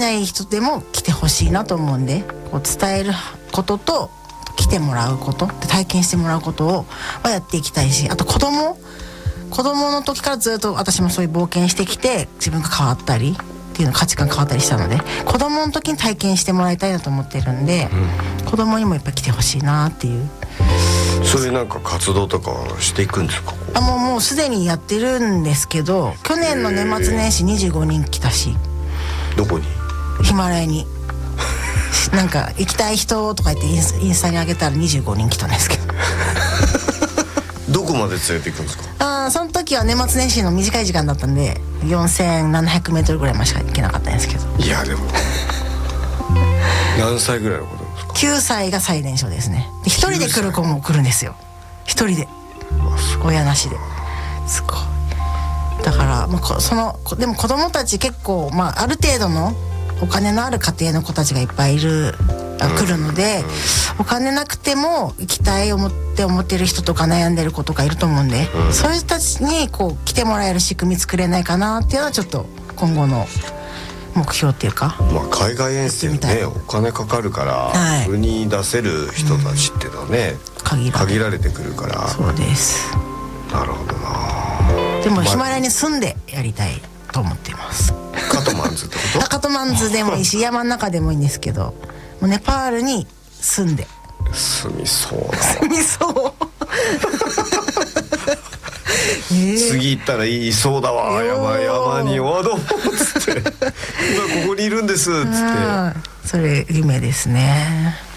ない人でも来てほしいなと思うんで、こう伝えることと来てもらうこと、体験してもらうことをやっていきたいし、あと子供の時からずっと私もそういう冒険してきて、自分が変わったりっていうの価値観変わったりしたので、子供の時に体験してもらいたいなと思ってるんで、子供にもやっぱり来てほしいなっていう。 そういうなんか活動とかしていくんですか？ もうすでにやってるんですけど、去年の年末年始25人来たし。 どこに？ ヒマラヤになんか行きたい人とか言ってインスタに上げたら25人来たんですけどどこまで連れて行くんですか？ その時は年末年始の短い時間だったんで 4700 メートルぐらいまでしか行けなかったんですけど。 いやでも何歳ぐらいの子供ですか ？9歳が最年少ですね。で一人で来る子も来るんですよ。一人で、親なしで。すごい。だからでも子供たち結構、ある程度のお金のある家庭の子たちがいっぱい来るので、お金なくても行きたい思ってる人とか悩んでる子とかいると思うんで、そういう人たちにこう来てもらえる仕組み作れないかなっていうのはちょっと今後の目標っていうか。 海外遠征ね、お金かかるから、売に出せる人たちっていうのはね、限られてくるから。 そうです。 なるほどな。 でもヒマラヤに住んでやりたいと思っています。 カトマンズってこと？ カトマンズでもいいし山の中でもいいんですけど、もうネパールに住んで。 住みそうだ。 住みそう次行ったらいそうだわ。山にどうっつって今ここにいるんですっつって。 それ夢ですね。